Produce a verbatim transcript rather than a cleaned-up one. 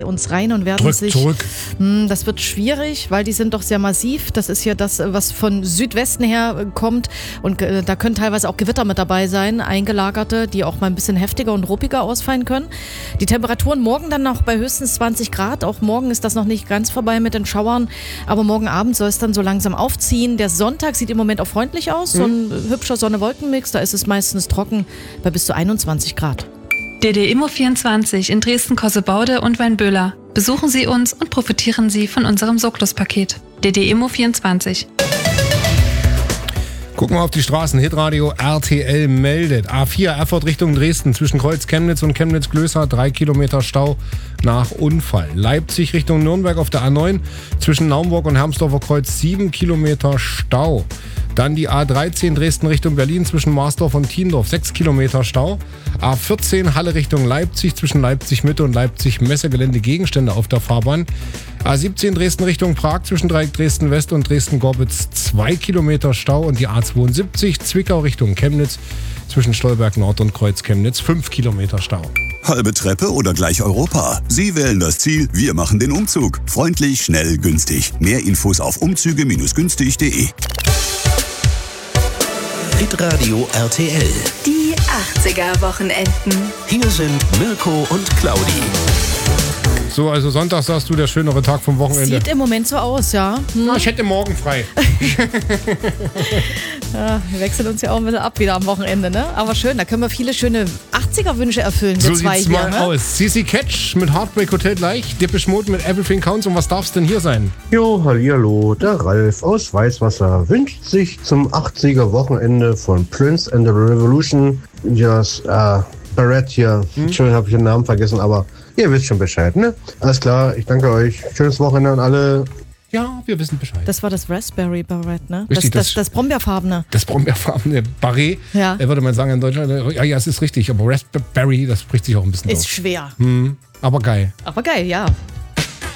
uns rein und werden Drück sich... zurück. Mh, das wird schwierig, weil die sind doch sehr massiv. Das ist ja das, was von Südwesten her äh, kommt. Und äh, da können teilweise auch Gewitter mit dabei sein, eingelagerte, die auch mal ein bisschen heftiger und ruppiger ausfallen können. Die Temperaturen morgen dann noch bei höchstens zwanzig Grad. Auch morgen ist das noch nicht ganz vorbei mit den Schauern. Aber morgen Abend soll es dann so langsam aufziehen. Der Sonntag sieht im Moment auch freundlich aus. So ein hübscher Sonne-Wolken-Mix. Da ist es meistens trocken bei bis zu einundzwanzig Grad. D D Immo vierundzwanzig in Dresden-Kossebaude und Weinböhler. Besuchen Sie uns und profitieren Sie von unserem Soklos-Paket. D D Immo vierundzwanzig. Gucken wir auf die Straßen. Hitradio R T L meldet. A vier Erfurt Richtung Dresden zwischen Kreuz Chemnitz und Chemnitz-Glößer. Drei Kilometer Stau nach Unfall. Leipzig Richtung Nürnberg auf der A neun zwischen Naumburg und Hermsdorfer Kreuz. Sieben Kilometer Stau. Dann die A dreizehn Dresden Richtung Berlin zwischen Marsdorf und Tiendorf. Sechs Kilometer Stau. A vierzehn Halle Richtung Leipzig zwischen Leipzig Mitte und Leipzig Messegelände. Gegenstände auf der Fahrbahn. A siebzehn Dresden Richtung Prag zwischen Dreieck Dresden West und Dresden-Gorbitz. Zwei Kilometer Stau. Und die A zweiundsiebzig Zwickau Richtung Chemnitz zwischen Stolberg Nord und Kreuz Chemnitz. Fünf Kilometer Stau. Halbe Treppe oder gleich Europa? Sie wählen das Ziel, wir machen den Umzug. Freundlich, schnell, günstig. Mehr Infos auf umzüge günstig punkt de. Hitradio R T L. Die achtziger-Wochenenden. Hier sind Mirko und Claudi. So, also Sonntag sagst du, der schönere Tag vom Wochenende. Sieht im Moment so aus, ja. Hm. Na, ich hätte morgen frei. Ja, wir wechseln uns ja auch ein bisschen ab wieder am Wochenende, ne? Aber schön, da können wir viele schöne achtziger-Wünsche erfüllen, wir So zwei sieht's hier, mal ne? aus. C C Catch mit Heartbreak Hotel gleich, Depeche Mode mit Everything Counts. Und was darf's denn hier sein? Jo, hallihallo, der Ralf aus Weißwasser wünscht sich zum achtziger-Wochenende von Prince and the Revolution das äh, Barrett hier. Hm? Entschuldigung, habe ich den Namen vergessen, aber ihr wisst schon Bescheid, ne? Alles klar, ich danke euch. Schönes Wochenende an alle. Ja, wir wissen Bescheid. Das war das Raspberry Barrett, ne? Richtig, das, das, das- das Brombeerfarbene. Das Brombeerfarbene Barret, Ja. äh, würde man sagen in Deutschland. äh, Ja, ja, es ist richtig, aber Raspberry, das spricht sich auch ein bisschen Ist aus. schwer. Hm, aber geil. Aber geil, ja.